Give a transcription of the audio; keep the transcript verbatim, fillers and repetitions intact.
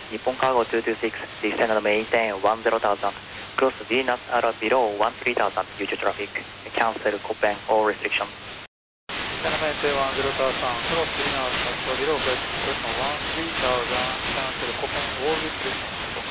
日本cargo two two six, descend and maintain one zero thousand, cross Venus are below one three thousand, due to traffic, cancel Copen, all restrictions. Descend and maintain one zero thousand, cross Venus are below one three thousand, cancel Copen, all restrictions.